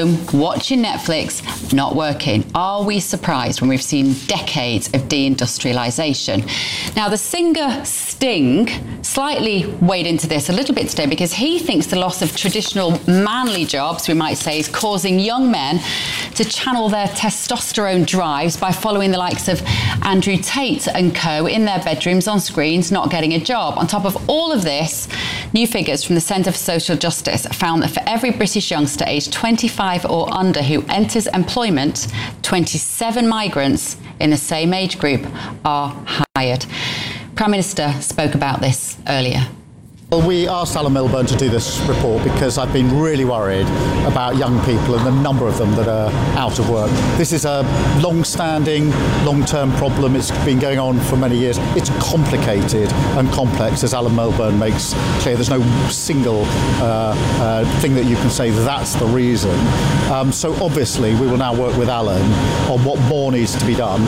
watching Netflix, not working. Are we surprised when we've seen decades of deindustrialisation? Now, the singer Sting slightly weighed into this a little bit today because he thinks the loss of traditional manly jobs, we might say, is causing young men to channel their testosterone drives by following the likes of Andrew Tate and co in their bedrooms on screens, not getting a job. On top of all of this, new figures from the Centre for Social Justice found that for every British youngster aged 25 or under who enters employment, 27 migrants in the same age group are hired. Prime Minister spoke about this earlier. Well, we asked Alan Milburn to do this report because I've been really worried about young people and the number of them that are out of work. This is a long-standing, long-term problem. It's been going on for many years. It's complicated and complex, as Alan Milburn makes clear. There's no single thing that you can say that's the reason. So obviously we will now work with Alan on what more needs to be done.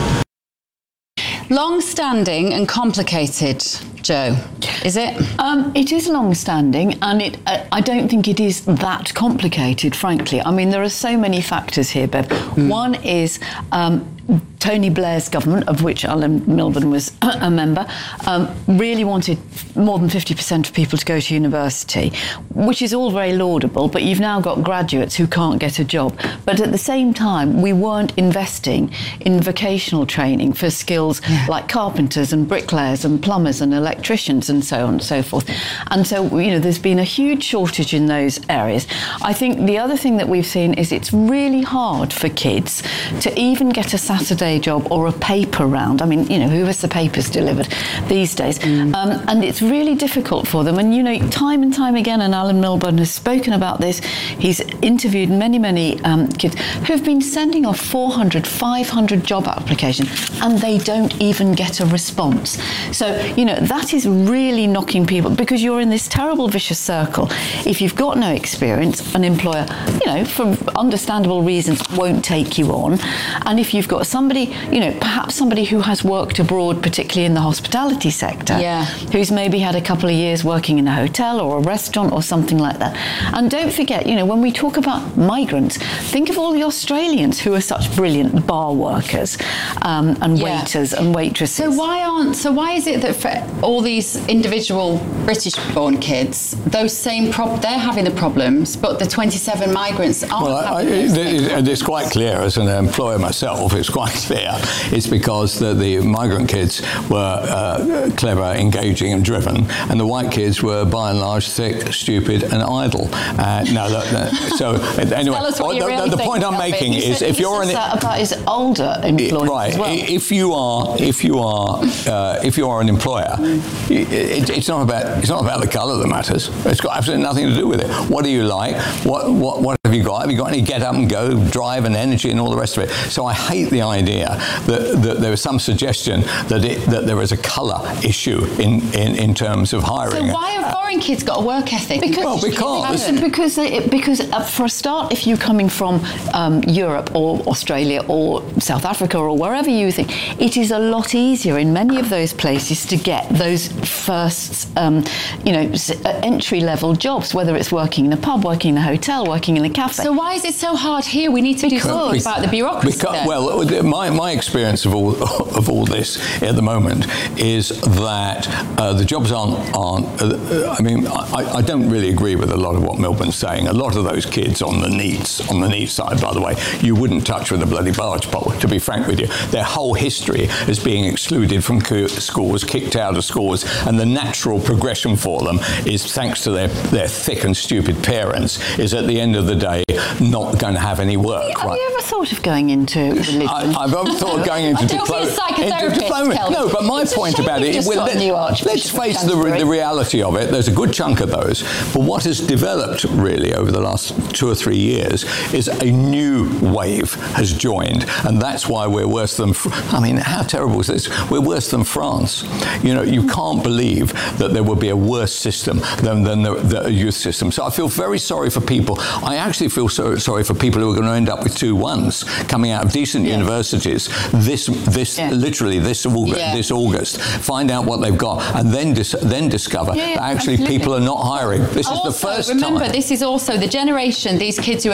Long-standing and complicated, Jo, is it? It is long-standing, and I don't think it is that complicated, frankly. I mean, there are so many factors here, Bev. One is Tony Blair's government, of which Alan Milburn was a member, really wanted more than 50% of people to go to university, which is all very laudable, but you've now got graduates who can't get a job. But at the same time, we weren't investing in vocational training for skills like carpenters and bricklayers and plumbers and electricians and so on and so forth. And so, there's been a huge shortage in those areas. I think the other thing that we've seen is it's really hard for kids to even get a Saturday job or a paper round. I mean, who has the papers delivered these days? And it's really difficult for them. And, time and time again, and Alan Milburn has spoken about this, he's interviewed many kids who've been sending off 400, 500 job applications, and they don't even get a response. So, that is really knocking people, because you're in this terrible vicious circle. If you've got no experience, an employer, for understandable reasons, won't take you on. And if you've got somebody, perhaps somebody who has worked abroad, particularly in the hospitality sector, who's maybe had a couple of years working in a hotel or a restaurant or something like that. And don't forget, when we talk about migrants, think of all the Australians who are such brilliant bar workers and waiters and waitresses. So why is it that for all these individual British-born kids, those same they're having the problems, but the 27 migrants aren't having those? It's quite clear, as an employer myself, it's quite clear. It's because the migrant kids were clever, engaging and driven, and the white kids were by and large thick, stupid and idle. So anyway, the point I'm making is if you're about his older employees as well. If you are an employer, it's not about the colour that matters. It's got absolutely nothing to do with it. What do you like? What have you got? Have you got any get up and go drive and energy and all the rest of it? So I hate the idea that there is some suggestion that there is a colour issue in terms of hiring. So why have foreign kids got a work ethic? Because for a start, if you're coming from Europe or Australia or South Africa or wherever you think, it is a lot easier in many of those places to get those first, entry-level jobs, whether it's working in a pub, working in a hotel, working in a cafe. So why is it so hard here? We need to do something about the bureaucracy. Well, my experience of all this at the moment is that the jobs aren't. I don't really agree with a lot of what Milburn's saying. A lot of those kids on the NEET side, by the way, you wouldn't touch with a bloody barge pole, to be frank with you. Their whole history is being excluded from schools, kicked out of schools, and the natural progression for them is, thanks to their thick and stupid parents, is at the end of the day not going to have any work. Have you ever thought of going into religion? I've ever thought of going into diploma. No, but my point about it is, let's face the reality of it. There's a good chunk of those. But what has developed really over the last 2 or 3 years is a new wave has joined, and that's why we're worse than. How terrible is this? We're worse than France. You can't believe that there would be a worse system than the youth system. So I feel very sorry for people. I actually feel sorry for people who are going to end up with 2-1s coming out of decent universities literally this August, find out what they've got, and then discover that actually people are not hiring. This is the first time. Remember, this is also the generation, these kids who are